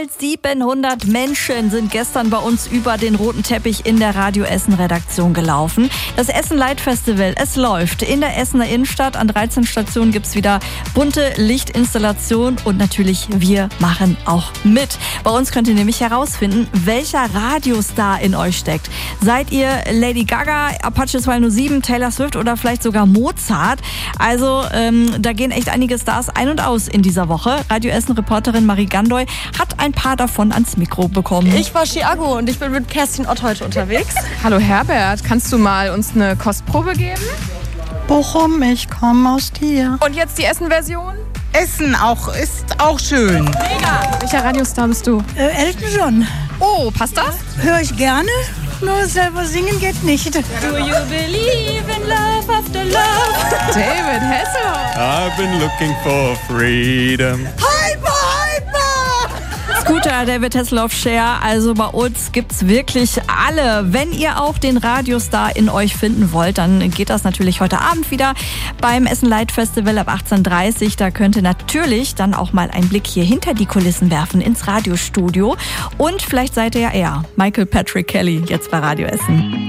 als 700 Menschen sind gestern bei uns über den roten Teppich in der Radio Essen Redaktion gelaufen. Das Essen Light Festival, es läuft. In der Essener Innenstadt an 13 Stationen gibt's wieder bunte Lichtinstallationen und natürlich wir machen auch mit. Bei uns könnt ihr nämlich herausfinden, welcher Radiostar in euch steckt. Seid ihr Lady Gaga, Apache 207, Taylor Swift oder vielleicht sogar Mozart? Also da gehen echt einige Stars ein und aus in dieser Woche. Radio Essen-Reporterin Marie Gandoy hat ein paar davon ans Mikro bekommen. Ich war Chiago und ich bin mit Kerstin Ott heute unterwegs. Hallo Herbert, kannst du mal uns eine Kostprobe geben? Bochum, ich komme aus dir. Und jetzt die Essen-Version? Essen ist auch schön. Mega! Welcher Radiostar bist du? Elton John. Oh, passt das? Höre ich gerne, nur selber singen geht nicht. Do you believe in love after love? David Hasselhoff. I've been looking for freedom. Scooter, David Hasselhoff, Cher. Also bei uns gibt's wirklich alle. Wenn ihr auch den Radiostar in euch finden wollt, dann geht das natürlich heute Abend wieder beim Essen Light Festival ab 18:30 Uhr. Da könnt ihr natürlich dann auch mal einen Blick hier hinter die Kulissen werfen ins Radiostudio. Und vielleicht seid ihr ja eher Michael Patrick Kelly jetzt bei Radio Essen.